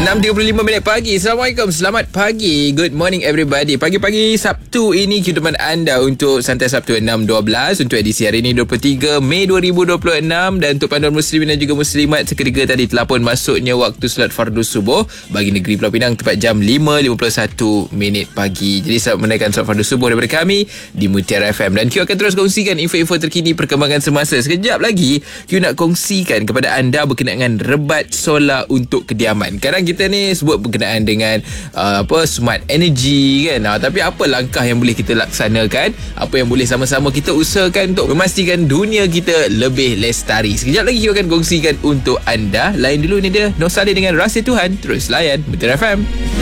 6.35 pagi. Assalamualaikum, selamat pagi. Good morning everybody. Pagi-pagi Sabtu ini kita teman anda untuk Santai Sabtu 6.12 untuk edisi hari ini 23 Mei 2026. Dan untuk panduan muslimin dan juga muslimat, seketika tadi telah pun masuknya waktu solat fardu subuh bagi negeri Pulau Pinang tepat jam 5.51 pagi. Jadi selamat menunaikan solat fardu subuh daripada kami di Mutiara FM. Dan Q akan terus kongsikan info-info terkini perkembangan semasa. Sekejap lagi Q nak kongsikan kepada anda berkenaan dengan rebat solar untuk kediaman. Kadang kita ni sebut berkenaan dengan smart energy kan. Tapi apa langkah yang boleh kita laksanakan? Apa yang boleh sama-sama kita usahakan untuk memastikan dunia kita lebih lestari? Sekejap lagi kita akan kongsikan untuk anda. Lain dulu, ni dia Nur Saleh dengan Rahsia Tuhan. Terus layan Mutiara FM.